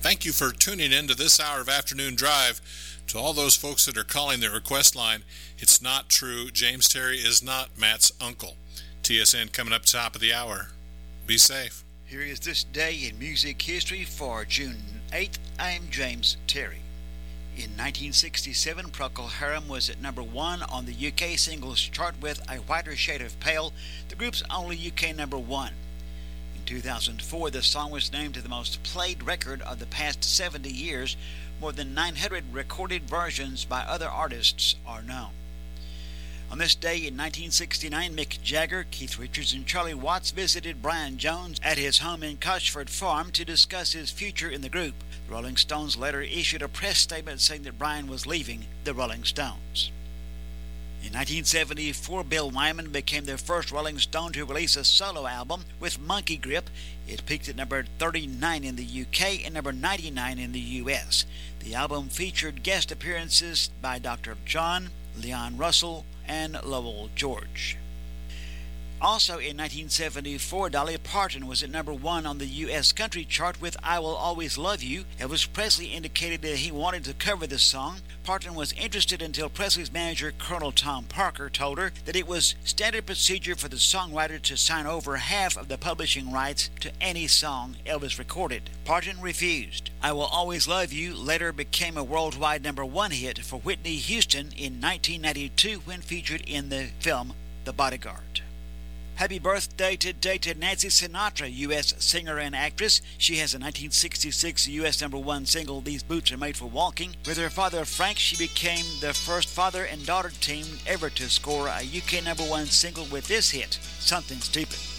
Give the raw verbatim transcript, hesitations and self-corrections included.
Thank you for tuning in to this hour of Afternoon Drive. To all those folks that are calling the request line, it's not true. James Terry is not Matt's uncle. T S N coming up top of the hour. Be safe. Here is this day in music history for June eighth. I'm James Terry. In nineteen sixty-seven, Procol Harum was at number one on the U K singles chart with A Whiter Shade of Pale, the group's only U K number one. In two thousand four, the song was named to the most played record of the past seventy years. More than nine hundred recorded versions by other artists are known. On this day in nineteen sixty-nine, Mick Jagger, Keith Richards, and Charlie Watts visited Brian Jones at his home in Cosford Farm to discuss his future in the group. The Rolling Stones later issued a press statement saying that Brian was leaving the Rolling Stones. In nineteen seventy-four, Bill Wyman became the first Rolling Stone to release a solo album with Monkey Grip. It peaked at number thirty-nine in the U K and number ninety-nine in the U S. The album featured guest appearances by Doctor John, Leon Russell, and Lowell George. Also in nineteen seventy-four, Dolly Parton was at number one on the U S country chart with I Will Always Love You. Elvis Presley indicated that he wanted to cover the song. Parton was interested until Presley's manager, Colonel Tom Parker, told her that it was standard procedure for the songwriter to sign over half of the publishing rights to any song Elvis recorded. Parton refused. I Will Always Love You later became a worldwide number one hit for Whitney Houston in nineteen ninety-two when featured in the film The Bodyguard. Happy birthday today to Nancy Sinatra, U S singer and actress. She has a nineteen sixty-six U S number one single, These Boots Are Made for Walking. With her father Frank, she became the first father and daughter team ever to score a U K number one single with this hit, Something Stupid.